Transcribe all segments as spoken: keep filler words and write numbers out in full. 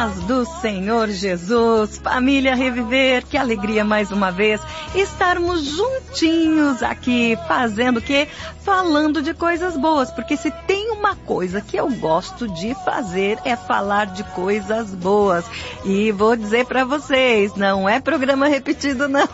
paz do Senhor Jesus, família Reviver, que alegria mais uma vez estarmos juntinhos aqui, fazendo o quê? Falando de coisas boas, porque se tem uma coisa que eu gosto de fazer é falar de coisas boas. E vou dizer pra vocês, não é programa repetido não.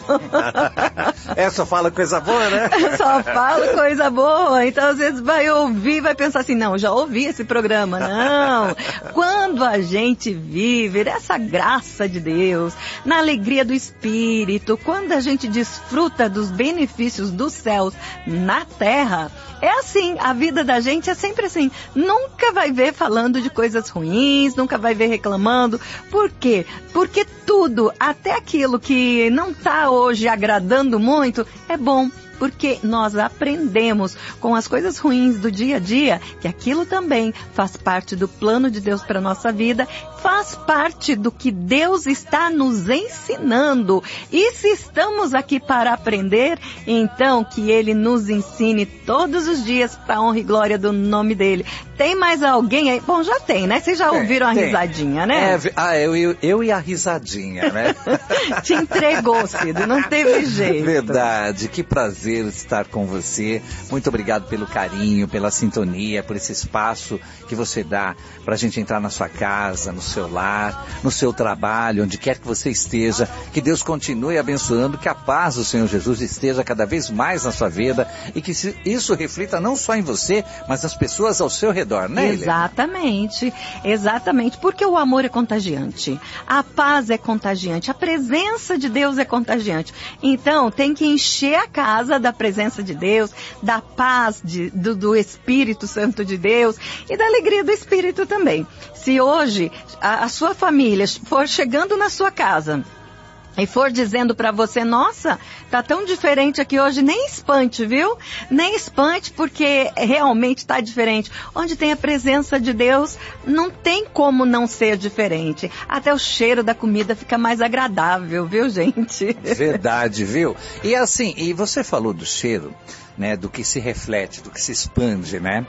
É, só fala coisa boa, né? Só fala coisa boa, então às vezes vai ouvir, vai pensar assim, não, já ouvi esse programa, não. Quando a gente vive essa graça de Deus, na alegria do Espírito, quando a gente desfruta dos benefícios dos céus na terra, é assim, a vida da gente é sempre assim. Nunca vai ver falando de coisas ruins, nunca vai ver reclamando. Por quê? Porque tudo, até aquilo que não está hoje agradando muito, é bom. Porque nós aprendemos com as coisas ruins do dia a dia que aquilo também faz parte do plano de Deus para a nossa vida, faz parte do que Deus está nos ensinando. E se estamos aqui para aprender, então que Ele nos ensine todos os dias para a honra e glória do nome dEle. Tem mais alguém aí? Bom, já tem, né? Vocês já tem, ouviram a tem. risadinha, né? É, ah, eu, eu, eu e a risadinha, né? Te entregou, Cido, não teve jeito. Verdade, que prazer estar com você. Muito obrigado pelo carinho, pela sintonia, por esse espaço que você dá pra gente entrar na sua casa, no seu lar, no seu trabalho, onde quer que você esteja. Que Deus continue abençoando, que a paz do Senhor Jesus esteja cada vez mais na sua vida e que isso reflita não só em você, mas nas pessoas ao seu redor, né, Helena? Exatamente, exatamente, porque o amor é contagiante, a paz é contagiante, a presença de Deus é contagiante. Então, tem que encher a casa da presença de Deus, da paz de, do, do Espírito Santo de Deus e da alegria do Espírito também. Se hoje a, a sua família for chegando na sua casa e for dizendo para você, nossa, tá tão diferente aqui hoje, nem espante, viu? Nem espante, porque realmente está diferente. Onde tem a presença de Deus, não tem como não ser diferente. Até o cheiro da comida fica mais agradável, viu, gente? Verdade, viu? E assim, e você falou do cheiro, né, do que se reflete, do que se expande, né?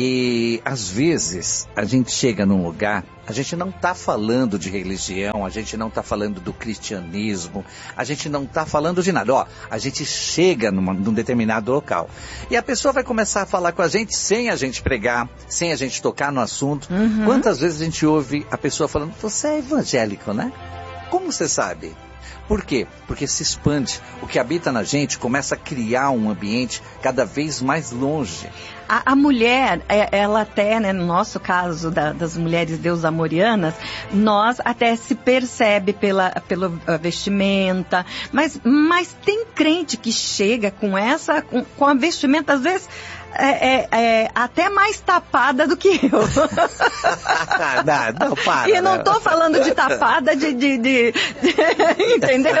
E às vezes a gente chega num lugar, a gente não está falando de religião, a gente não está falando do cristianismo, a gente não está falando de nada. Ó, a gente chega numa, num determinado local e a pessoa vai começar a falar com a gente sem a gente pregar, sem a gente tocar no assunto. Uhum. Quantas vezes a gente ouve a pessoa falando, você é evangélico, né? Como você sabe? Por quê? Porque se expande. O que habita na gente começa a criar um ambiente cada vez mais longe. A, a mulher, ela até, né, no nosso caso da, das mulheres deus-amorianas, nós até se percebe pela, pela vestimenta, mas, mas tem crente que chega com essa, com, com a vestimenta, às vezes, É, é, é, até mais tapada do que eu. não, não, para, e não tô falando de tapada de... de, de, de entendeu?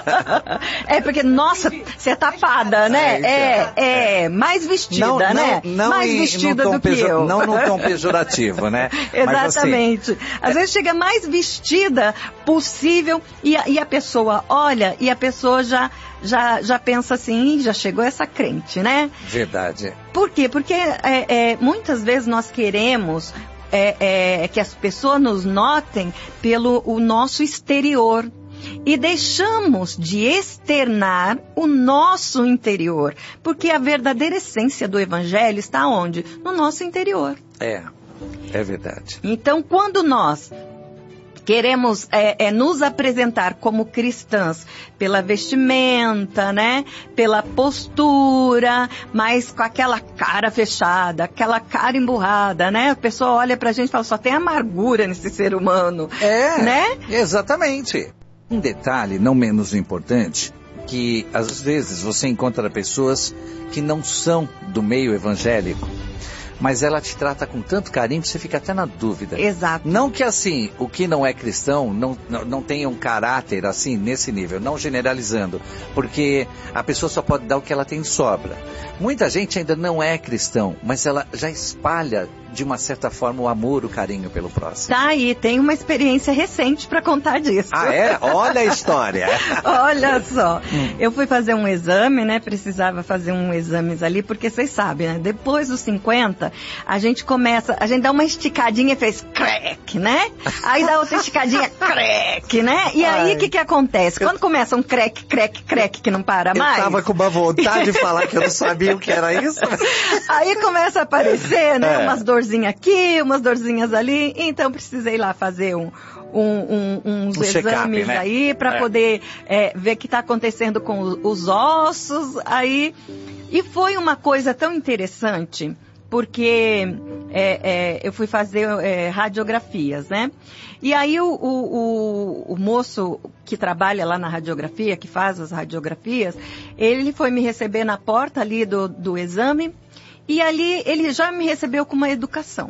É porque, nossa, você é tapada, né? É, é mais vestida, não, não, né? Não mais em, vestida do que eu. Não num tom pejorativo, né? Exatamente. Mas, assim, às vezes chega mais vestida possível e a, e a pessoa olha e a pessoa já... Já, já pensa assim, já chegou essa crente, né? Verdade. Por quê? Porque é, é, muitas vezes nós queremos é, é, que as pessoas nos notem pelo o nosso exterior. E deixamos de externar o nosso interior. Porque a verdadeira essência do Evangelho está onde? No nosso interior. É, é verdade. Então, quando nós... queremos é, é, nos apresentar como cristãs pela vestimenta, né? Pela postura, mas com aquela cara fechada, aquela cara emburrada, né? A pessoa olha pra gente e fala, só tem amargura nesse ser humano. É, né? Exatamente. Um detalhe não menos importante, que às vezes você encontra pessoas que não são do meio evangélico, mas ela te trata com tanto carinho que você fica até na dúvida. Exato. Não que assim, o que não é cristão não, não, não tenha um caráter assim, nesse nível, não generalizando, porque a pessoa só pode dar o que ela tem em sobra. Muita gente ainda não é cristão, mas ela já espalha de uma certa forma, o amor, o carinho pelo próximo. Tá aí, tem uma experiência recente para contar disso. Ah, é? Olha a história. Olha só, hum. eu fui fazer um exame, né? Precisava fazer um exame ali, porque vocês sabem, né? Depois dos cinquenta, a gente começa, a gente dá uma esticadinha e fez crack, né? Aí dá outra esticadinha, crack, né? E aí, o que que acontece? Quando começa um crack, crack, crack, que não para mais... Eu tava com uma vontade de falar que eu não sabia o que era isso. Aí começa a aparecer, né? É. Umas dorzinhas aqui, umas dorzinhas ali. Então, precisei lá fazer um... Um, um, uns um exames, né? Aí para é. poder é, ver o que está acontecendo com os ossos aí, e foi uma coisa tão interessante porque é, é, eu fui fazer é, radiografias, né? E aí o, o, o, o moço que trabalha lá na radiografia, que faz as radiografias, ele foi me receber na porta ali do, do exame, e ali ele já me recebeu com uma educação,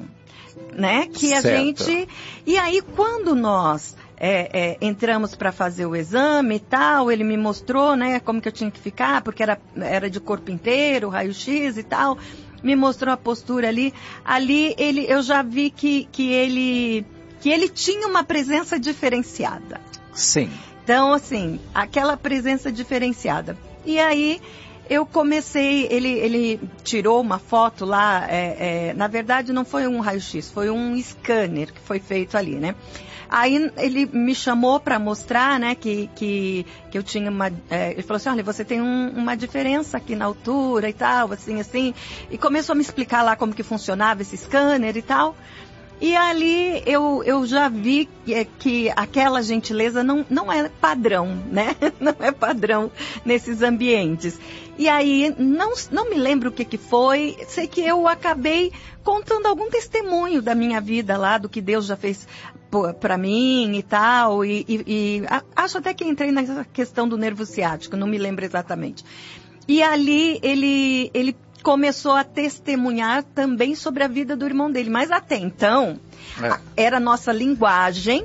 né? Que a certo. gente... E aí, quando nós é, é, entramos para fazer o exame e tal, ele me mostrou, né, como que eu tinha que ficar, porque era, era de corpo inteiro, raio-x e tal, me mostrou a postura ali. Ali, ele, eu já vi que, que, ele, que ele tinha uma presença diferenciada. Sim. Então, assim, aquela presença diferenciada. E aí... Eu comecei, ele, ele tirou uma foto lá, é, é, na verdade não foi um raio-x, foi um scanner que foi feito ali, né? Aí ele me chamou para mostrar, né, que, que, que eu tinha uma... É, ele falou assim, olha, você tem um, uma diferença aqui na altura e tal, assim, assim. E começou a me explicar lá como que funcionava esse scanner e tal. E ali eu, eu já vi que, que aquela gentileza não, não é padrão, né? Não é padrão nesses ambientes. E aí, não, não me lembro o que que foi, sei que eu acabei contando algum testemunho da minha vida lá, do que Deus já fez para mim e tal, e, e, e a, acho até que entrei na questão do nervo ciático, não me lembro exatamente. E ali ele, ele começou a testemunhar também sobre a vida do irmão dele, mas até então... É. Era a nossa linguagem,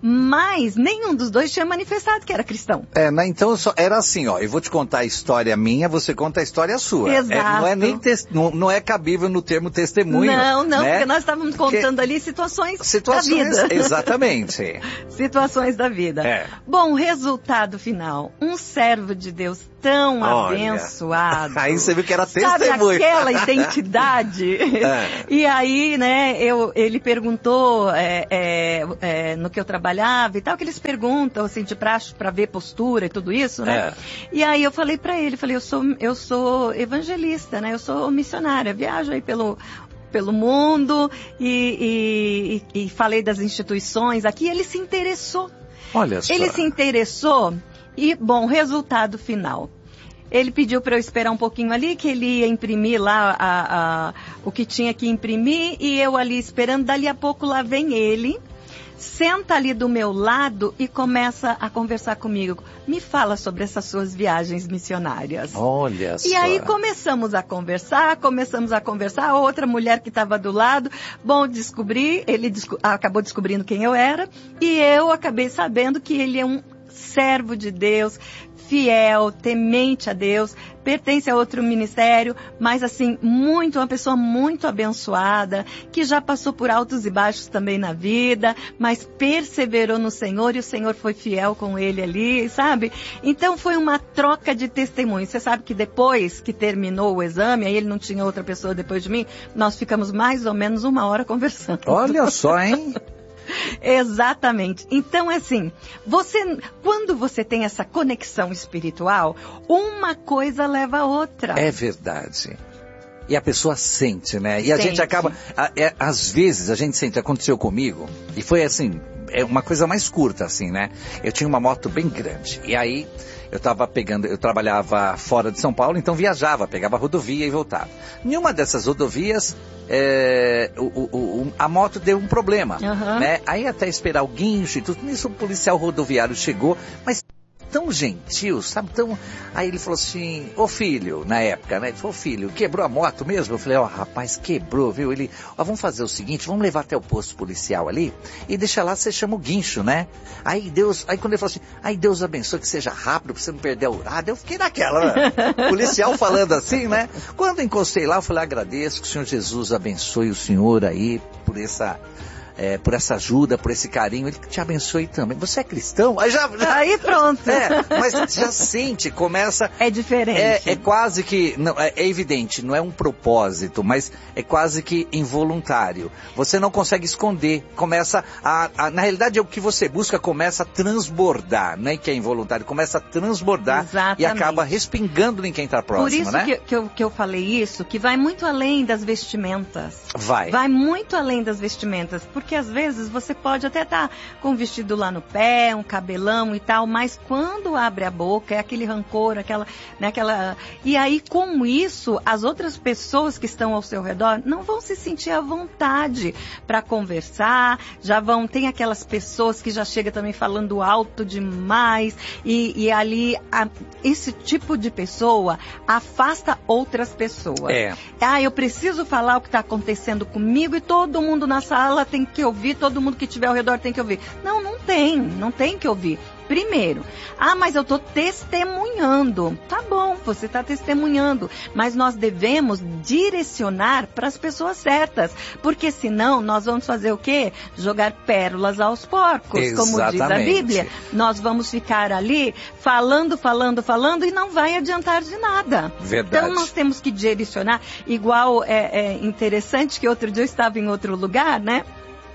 mas nenhum dos dois tinha manifestado que era cristão. É, mas então só, era assim, ó, eu vou te contar a história minha, você conta a história sua. Exato. É, não é nem tes, não, não é cabível no termo testemunho. Não, não, né? Porque nós estávamos contando que... ali situações, situações da vida. Exatamente. Situações da vida. É. Bom, resultado final, um servo de Deus tão Olha. abençoado. Aí você viu que era testemunho. Sabe aquela identidade? É. E aí, né, eu, ele perguntou É, é, é, no que eu trabalhava e tal, que eles perguntam, assim, de praxe para ver postura e tudo isso, né? É. E aí eu falei para ele, falei, eu sou, eu sou evangelista, né? Eu sou missionária, viajo aí pelo, pelo mundo e, e, e, e falei das instituições aqui, ele se interessou. Olha só. Ele se interessou e, bom, resultado final. Ele pediu para eu esperar um pouquinho ali, que ele ia imprimir lá a, a, o que tinha que imprimir, e eu ali esperando, dali a pouco lá vem ele, senta ali do meu lado e começa a conversar comigo. Me fala sobre essas suas viagens missionárias. Olha só. E aí começamos a conversar, começamos a conversar, a outra mulher que estava do lado, bom, descobri, ele desco- acabou descobrindo quem eu era, e eu acabei sabendo que ele é um servo de Deus, fiel, temente a Deus, pertence a outro ministério, mas assim, muito, uma pessoa muito abençoada, que já passou por altos e baixos também na vida, mas perseverou no Senhor e o Senhor foi fiel com ele ali, sabe? Então foi uma troca de testemunhos. Você sabe que depois que terminou o exame, aí ele não tinha outra pessoa depois de mim, nós ficamos mais ou menos uma hora conversando. Olha só, hein? Exatamente. Então, assim, você, quando você tem essa conexão espiritual, uma coisa leva a outra. É verdade. E a pessoa sente, né? E Sente. a gente acaba, a, é, às vezes a gente sente, aconteceu comigo, e foi assim, é uma coisa mais curta, assim, né? Eu tinha uma moto bem grande, e aí eu tava pegando, eu trabalhava fora de São Paulo, então viajava, pegava rodovia e voltava. Em uma dessas rodovias, é, o, o, o, a moto deu um problema, uhum. né? Aí até esperar o guincho e tudo, nisso o policial rodoviário chegou, mas tão gentil, sabe, tão... Aí ele falou assim, ô filho, na época, né, ele falou, filho, quebrou a moto mesmo? Eu falei, ó, oh, rapaz, quebrou, viu? Ele, ó, vamos fazer o seguinte, vamos levar até o posto policial ali, e deixa lá, você chama o guincho, né? Aí Deus, aí quando ele falou assim, aí Deus abençoe que seja rápido, pra você não perder o... Ah, eu fiquei naquela, né? Policial falando assim, né? Quando eu encostei lá, eu falei, agradeço que o Senhor Jesus abençoe o senhor aí, por essa... É, por essa ajuda, por esse carinho, ele te abençoe também. Você é cristão? Aí, já, já, aí pronto. É, mas já sente, começa... É diferente. É, é quase que, não, é, é evidente, não é um propósito, mas é quase que involuntário. Você não consegue esconder, começa a, a... Na realidade, é o que você busca começa a transbordar, não é que é involuntário, começa a transbordar. Exatamente. E acaba respingando em quem está próximo, por isso, né? que, que, eu, que eu falei isso, que vai muito além das vestimentas. Vai. Vai muito além das vestimentas, porque às vezes você pode até estar tá com um vestido lá no pé, um cabelão e tal, mas quando abre a boca é aquele rancor, aquela, né, aquela... E aí com isso, as outras pessoas que estão ao seu redor não vão se sentir à vontade para conversar, já vão, tem aquelas pessoas que já chegam também falando alto demais, e, e ali a, esse tipo de pessoa afasta outras pessoas. É. Ah, eu preciso falar o que está acontecendo comigo e todo mundo na sala tem que ouvir, todo mundo que estiver ao redor tem que ouvir. Não, não tem, não tem que ouvir. Primeiro, ah, mas eu estou testemunhando. Tá bom, você está testemunhando, mas nós devemos direcionar para as pessoas certas, porque senão nós vamos fazer o quê? Jogar pérolas aos porcos, exatamente, como diz a Bíblia. Nós vamos ficar ali falando, falando, falando e não vai adiantar de nada. Verdade. Então nós temos que direcionar, igual é, é interessante que outro dia eu estava em outro lugar, né?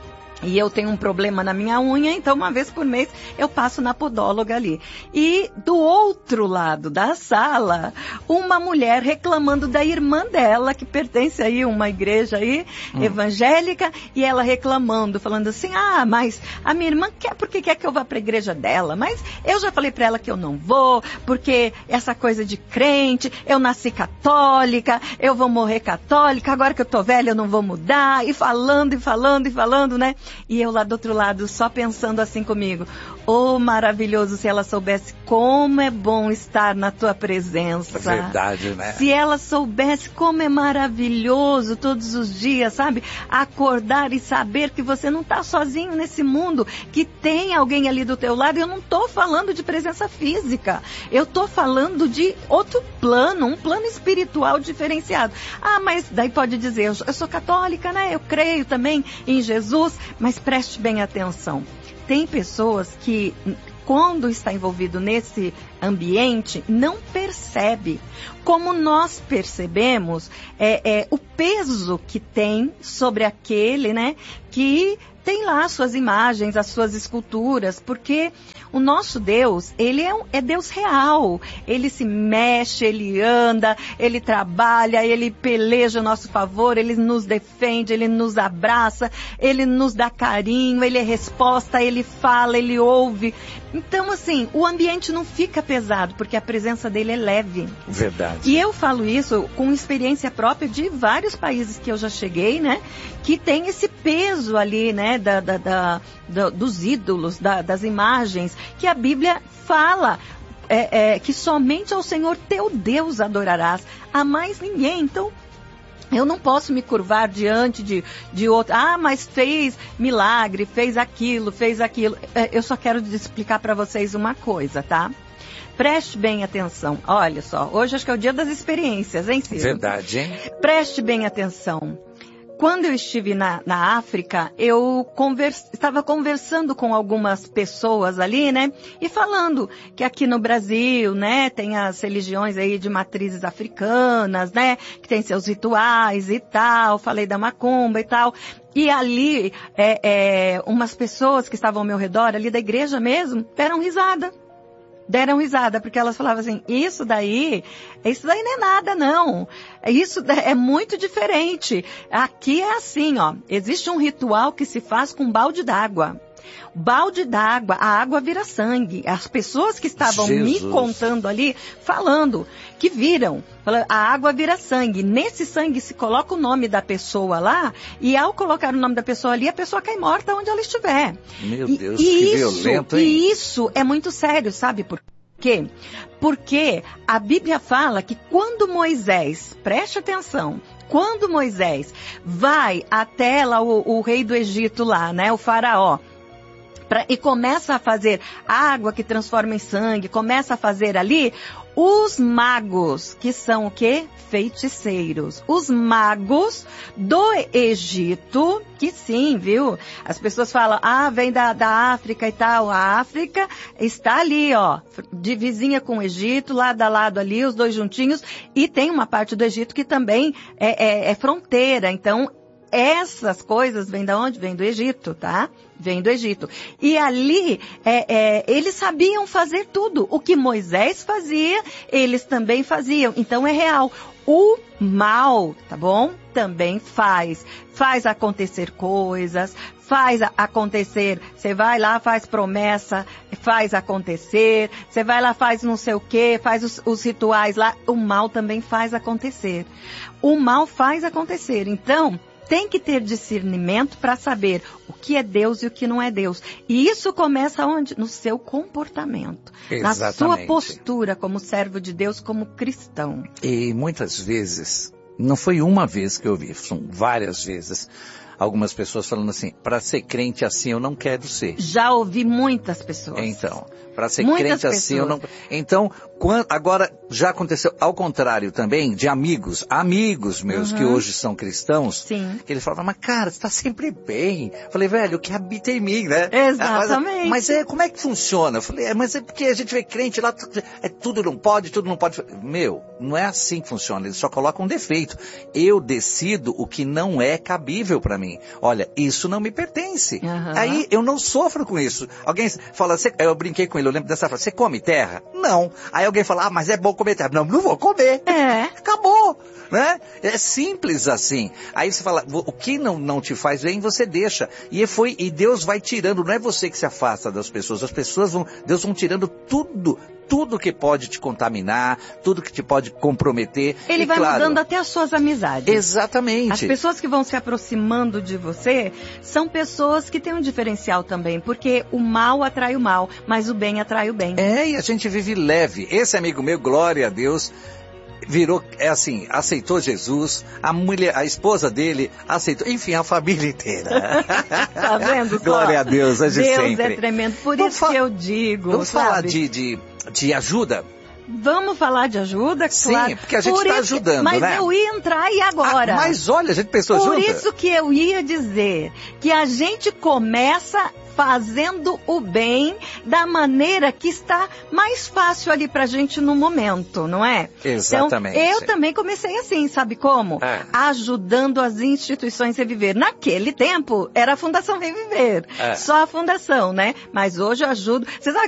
E eu tenho um problema na minha unha, então uma vez por mês eu passo na podóloga ali. E do outro lado da sala, uma mulher reclamando da irmã dela, que pertence aí a uma igreja aí, hum. evangélica, e ela reclamando, falando assim, ah, mas a minha irmã quer porque quer que eu vá para a igreja dela, mas eu já falei para ela que eu não vou, porque essa coisa de crente, eu nasci católica, eu vou morrer católica, agora que eu tô velha eu não vou mudar, e falando, e falando, e falando, né? E eu lá do outro lado, só pensando assim comigo, oh, maravilhoso, se ela soubesse como é bom estar na tua presença. É verdade, né? Se ela soubesse como é maravilhoso todos os dias, sabe? Acordar e saber que você não está sozinho nesse mundo, que tem alguém ali do teu lado. Eu não estou falando de presença física, eu estou falando de outro plano, um plano espiritual diferenciado. Ah, mas daí pode dizer, eu, eu sou católica, né? Eu creio também em Jesus. Mas preste bem atenção, tem pessoas que, quando está envolvido nesse ambiente, não percebe. Como nós percebemos é, é, o peso que tem sobre aquele, né, que tem lá as suas imagens, as suas esculturas, porque o nosso Deus, ele é, um, é Deus real. Ele se mexe, ele anda, ele trabalha, ele peleja a nosso favor, ele nos defende, ele nos abraça, ele nos dá carinho, ele é resposta, ele fala, ele ouve. Então, assim, o ambiente não fica pesado, porque a presença dele é leve. Verdade. E eu falo isso com experiência própria de vários países que eu já cheguei, né? Que tem esse peso ali, né? Da, da, da, da, dos ídolos, da, das imagens, que a Bíblia fala é, é, que somente ao Senhor teu Deus adorarás, a mais ninguém. Então, eu não posso me curvar diante de, de outro. Ah, mas fez milagre, fez aquilo, fez aquilo. Eu só quero explicar para vocês uma coisa, tá? Preste bem atenção. Olha só, hoje acho que é o dia das experiências, hein, Ciro? Verdade, hein? Preste bem atenção. Quando eu estive na, na África, eu converse, estava conversando com algumas pessoas ali, né? E falando que aqui no Brasil, né, tem as religiões aí de matrizes africanas, né? Que tem seus rituais e tal. Falei da macumba e tal. E ali, é, é, umas pessoas que estavam ao meu redor, ali da igreja mesmo, deram risada. Deram risada, porque elas falavam assim, isso daí, isso daí não é nada, não. Isso é muito diferente. Aqui é assim, ó, existe um ritual que se faz com balde d'água. Balde d'água, a água vira sangue. As pessoas que estavam Jesus. me contando ali, falando, que viram, falando, a água vira sangue. Nesse sangue se coloca o nome da pessoa lá, e ao colocar o nome da pessoa ali, a pessoa cai morta onde ela estiver. Meu e, Deus, e que isso, violento, hein? E isso é muito sério, sabe? Por quê? Porque a Bíblia fala que quando Moisés, preste atenção, quando Moisés vai até lá o, o rei do Egito lá, né, o faraó, pra, e começa a fazer água que transforma em sangue, começa a fazer ali, os magos, que são o quê? Feiticeiros. Os magos do Egito, que sim, viu? As pessoas falam, ah, vem da, da África e tal. A África está ali, ó, de vizinha com o Egito, lado a lado ali, os dois juntinhos. E tem uma parte do Egito que também é, é, é fronteira. Então, essas coisas vêm da onde? Vêm do Egito, tá? Vêm do Egito. E ali, é, é, eles sabiam fazer tudo. O que Moisés fazia, eles também faziam. Então é real. O mal, tá bom? Também faz. Faz acontecer coisas, faz acontecer. Você vai lá, faz promessa, faz acontecer. Você vai lá, faz não sei o quê, faz os, os rituais lá. O mal também faz acontecer. O mal faz acontecer. Então, tem que ter discernimento para saber o que é Deus e o que não é Deus. E isso começa onde? No seu comportamento. Exatamente. Na sua postura como servo de Deus, como cristão. E muitas vezes, não foi uma vez que eu vi, são várias vezes, algumas pessoas falando assim, para ser crente assim eu não quero ser. Já ouvi muitas pessoas. Então, para ser muitas crente pessoas. assim eu não... Então, quando... agora já aconteceu ao contrário também, de amigos, amigos meus uhum. que hoje são cristãos, Sim. que eles falavam, mas cara, você tá sempre bem. Eu falei, velho, o que habita em mim, né? Exatamente. Mas, mas é, como é que funciona? Eu falei, é, mas é porque a gente vê crente lá, é, tudo não pode, tudo não pode. Meu, não é assim que funciona, eles só colocam um defeito. Eu decido o que não é cabível para mim. Olha, isso não me pertence. Uhum. Aí eu não sofro com isso. Alguém fala, você, eu brinquei com ele, eu lembro dessa frase, você come terra? Não. Aí alguém fala, ah, mas é bom comer terra. Não, não vou comer. É. Acabou. Né? É simples assim. Aí você fala, o que não, não te faz bem, você deixa. E, foi, e Deus vai tirando, não é você que se afasta das pessoas, as pessoas vão, Deus vão tirando tudo, tudo que pode te contaminar, tudo que te pode comprometer. Ele e, vai claro, mudando até as suas amizades. Exatamente. As pessoas que vão se aproximando de você são pessoas que têm um diferencial também, porque o mal atrai o mal, mas o bem atrai o bem. É, e a gente vive leve. Esse amigo meu, glória a Deus, virou, é assim, aceitou Jesus, a mulher, a esposa dele aceitou, enfim, a família inteira. Tá vendo só? Glória a Deus, hoje Deus sempre. é tremendo, por Vamos isso que eu digo, Vamos sabe? falar de, de, de ajuda? Vamos falar de ajuda, Sim, claro. porque a gente está ajudando, mas né? Mas eu ia entrar aí agora. Ah, mas olha, a gente pensou Por junto. Por isso que eu ia dizer que a gente começa fazendo o bem da maneira que está mais fácil ali pra gente no momento, não é? Exatamente. Então, eu também comecei assim, sabe como? É. Ajudando as instituições a viver. Naquele tempo, era a Fundação Vem Viver. É. Só a fundação, né? Mas hoje eu ajudo. Você sabe